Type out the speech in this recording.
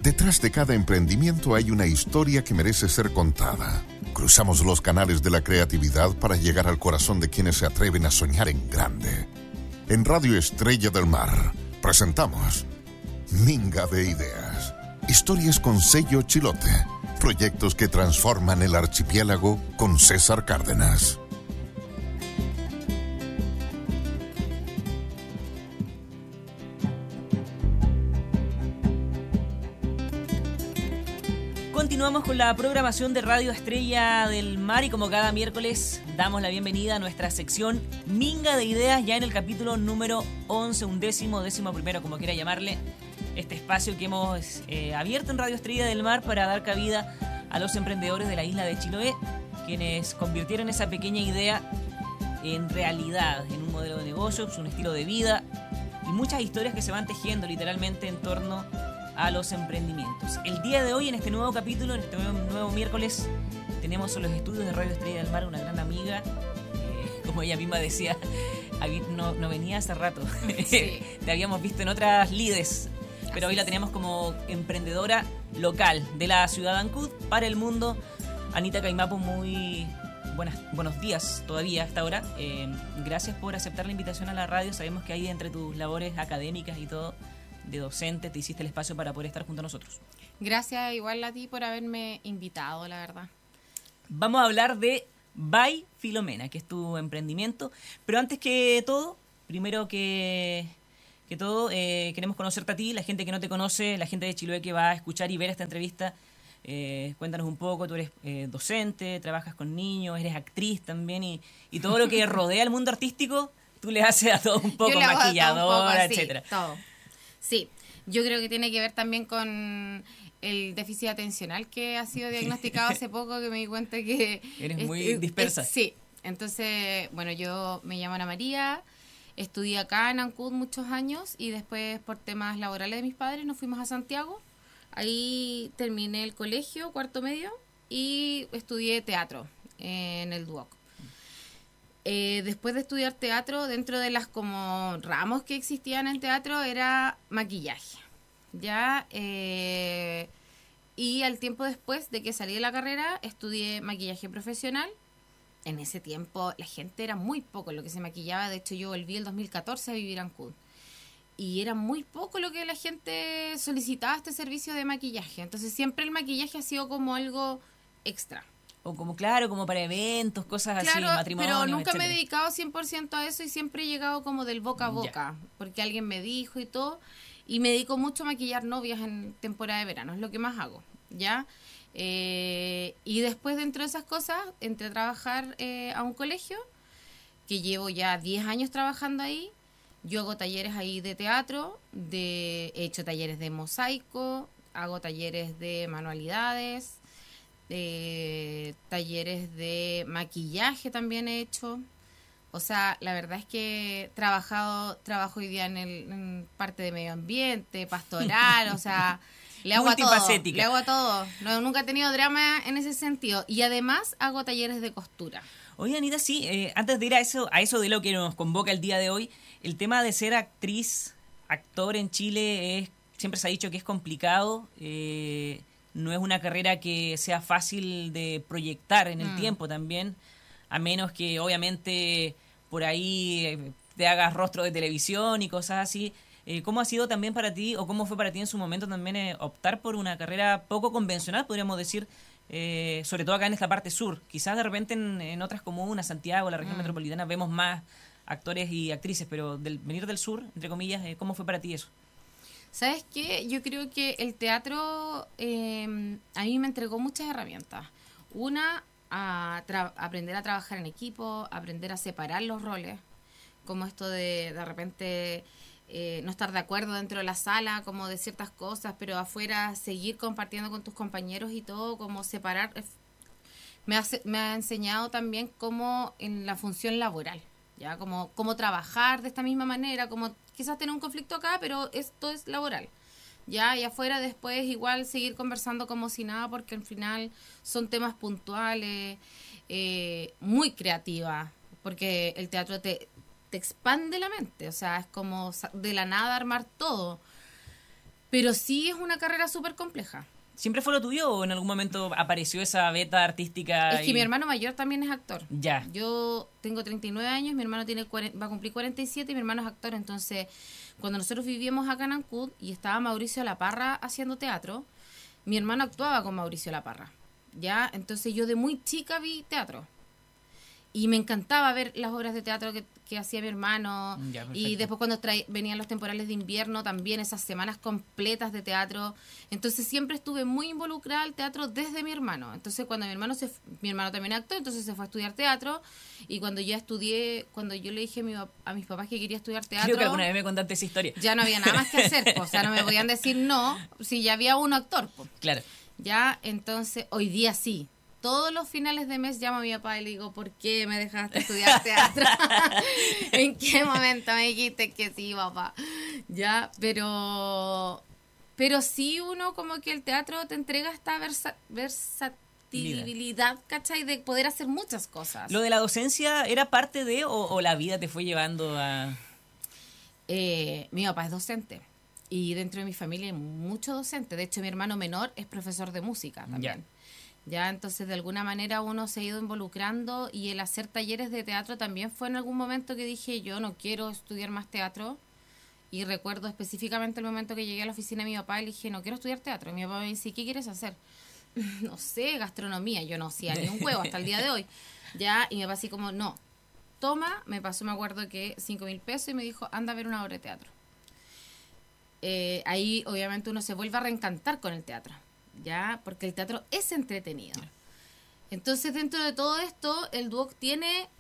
Detrás de cada emprendimiento hay una historia que merece ser contada. Cruzamos los canales de la creatividad para llegar al corazón de quienes se atreven a soñar en grande. En Radio Estrella del Mar presentamos Minga de Ideas. Historias con sello Chilote. Proyectos que transforman el archipiélago con César Cárdenas. Continuamos con la programación de Radio Estrella del Mar y como cada miércoles damos la bienvenida a nuestra sección Minga de Ideas, ya en el capítulo número 11, décimo primero, como quiera llamarle, este espacio que hemos abierto en Radio Estrella del Mar para dar cabida a los emprendedores de la isla de Chiloé, quienes convirtieron esa pequeña idea en realidad, en un modelo de negocios, un estilo de vida y muchas historias que se van tejiendo literalmente en torno a los emprendimientos. El día de hoy, en este nuevo capítulo, en este nuevo miércoles, tenemos en los estudios de Radio Estrella del Mar una gran amiga, como ella misma decía, no venía hace rato, sí. Te habíamos visto en otras lides, pero hoy la teníamos como emprendedora local de la ciudad de Ancud para el mundo. Anita Caimapo, muy buenos días todavía a esta hora. Gracias por aceptar la invitación a la radio. Sabemos que hay entre tus labores académicas y todo, de docente, te hiciste el espacio para poder estar junto a nosotros. Gracias igual a ti por haberme invitado, la verdad. Vamos a hablar de By Filomena, que es tu emprendimiento, pero antes que todo, primero que todo, queremos conocerte a ti, la gente que no te conoce, la gente de Chiloé que va a escuchar y ver esta entrevista. Cuéntanos un poco, tú eres docente, trabajas con niños, eres actriz también y todo lo que rodea el mundo artístico, tú le haces a todo un poco, maquilladora, etcétera. Todo. Sí, yo creo que tiene que ver también con el déficit atencional que ha sido diagnosticado hace poco, que me di cuenta que... Eres muy dispersa. Sí, entonces, bueno, yo me llamo Ana María, estudié acá en Ancud muchos años y después por temas laborales de mis padres nos fuimos a Santiago. Ahí terminé el colegio, cuarto medio, y estudié teatro en el Duoc. Después de estudiar teatro, dentro de las como ramos que existían en teatro era maquillaje, ¿ya? Y al tiempo después de que salí de la carrera, estudié maquillaje profesional. En ese tiempo la gente era muy poco lo que se maquillaba. De hecho, yo volví el 2014 a vivir en Ancud. Y era muy poco lo que la gente solicitaba este servicio de maquillaje. Entonces siempre el maquillaje ha sido como algo extra. O como, claro, como para eventos, cosas claro, así, matrimonios, pero nunca etcétera. Me he dedicado 100% a eso y siempre he llegado como del boca a boca, porque alguien me dijo y todo, y me dedico mucho a maquillar novias en temporada de verano, es lo que más hago, ¿ya? Y después, dentro de esas cosas, entré a trabajar a un colegio, que llevo ya 10 años trabajando ahí. Yo hago talleres ahí de teatro, he hecho talleres de mosaico, hago talleres de manualidades, talleres de maquillaje también he hecho. O sea, la verdad es que trabajo hoy día en parte de medio ambiente, pastoral, o sea, le hago a todo. No, nunca he tenido drama en ese sentido. Y además hago talleres de costura. Oye, Anita, sí, antes de ir a eso de lo que nos convoca el día de hoy, el tema de ser actriz, actor en Chile, siempre se ha dicho que es complicado. No es una carrera que sea fácil de proyectar en el tiempo también, a menos que obviamente por ahí te hagas rostro de televisión y cosas así. ¿Cómo ha sido también para ti, o cómo fue para ti en su momento también optar por una carrera poco convencional, podríamos decir, sobre todo acá en esta parte sur? Quizás de repente en otras comunas, Santiago, la región metropolitana, vemos más actores y actrices, pero venir del sur, entre comillas, ¿cómo fue para ti eso? ¿Sabes qué? Yo creo que el teatro a mí me entregó muchas herramientas. Una, aprender a trabajar en equipo, aprender a separar los roles, como esto de repente no estar de acuerdo dentro de la sala, como de ciertas cosas, pero afuera seguir compartiendo con tus compañeros y todo, como separar. Me ha enseñado también cómo en la función laboral, ya como trabajar de esta misma manera, como quizás tener un conflicto acá, pero esto es laboral, ya, y afuera después igual seguir conversando como si nada, porque al final son temas puntuales, muy creativa, porque el teatro te expande la mente, o sea, es como de la nada armar todo. Pero sí es una carrera súper compleja. ¿Siempre fue lo tuyo o en algún momento apareció esa beta artística? Es que mi hermano mayor también es actor. Ya. Yo tengo 39 años, mi hermano va a cumplir 47 y mi hermano es actor. Entonces, cuando nosotros vivíamos acá en Ancud y estaba Mauricio Laparra haciendo teatro, mi hermano actuaba con Mauricio Laparra. ¿Ya? Entonces yo de muy chica vi teatro. Y me encantaba ver las obras de teatro que hacía mi hermano. Ya, y después cuando venían los temporales de invierno, también esas semanas completas de teatro. Entonces siempre estuve muy involucrada al teatro desde mi hermano. Entonces cuando mi hermano también actuó, entonces se fue a estudiar teatro. Y cuando yo le dije a mis papás que quería estudiar teatro... Creo que alguna vez me contaste esa historia. Ya no había nada más que hacer, o sea, no me podían decir no, si ya había un actor. Claro. Ya, entonces, hoy día sí. Todos los finales de mes llamo a mi papá y le digo, ¿por qué me dejaste estudiar teatro? ¿En qué momento me dijiste que sí, papá? Ya, pero sí uno como que el teatro te entrega esta versatilidad, ¿cachai? De poder hacer muchas cosas. ¿Lo de la docencia era parte de o la vida te fue llevando a...? Mi papá es docente. Y dentro de mi familia hay mucho docente. De hecho, mi hermano menor es profesor de música también. Ya, entonces de alguna manera uno se ha ido involucrando y el hacer talleres de teatro también fue en algún momento que dije yo no quiero estudiar más teatro. Y recuerdo específicamente el momento que llegué a la oficina de mi papá y le dije no quiero estudiar teatro. Y mi papá me dice ¿qué quieres hacer? No sé, gastronomía. Yo no hacía ni un huevo hasta el día de hoy. Ya, y mi papá así como no, toma, me pasó, me acuerdo que 5.000 pesos y me dijo anda a ver una obra de teatro. Ahí obviamente uno se vuelve a reencantar con el teatro, ya, porque el teatro es entretenido. Entonces dentro de todo esto el Duoc tiene